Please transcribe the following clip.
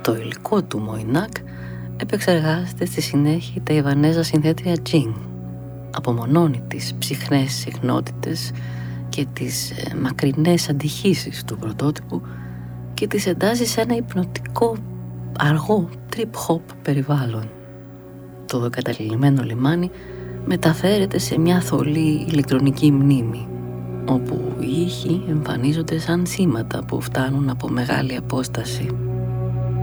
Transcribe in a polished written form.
Στο υλικό του Μοϊνάκ επεξεργάζεται στη συνέχεια η Ταϊβανέζα συνθέτρια Jing. Απομονώνει τις ψυχνές συχνότητες και τις μακρινές αντιχύσεις του πρωτότυπου και τις εντάζει σε ένα υπνοτικό, αργό trip-hop περιβάλλον. Το δοκαταλειμμένο λιμάνι μεταφέρεται σε μια θολή ηλεκτρονική μνήμη, όπου οι ήχοι εμφανίζονται σαν σήματα που φτάνουν από μεγάλη απόσταση.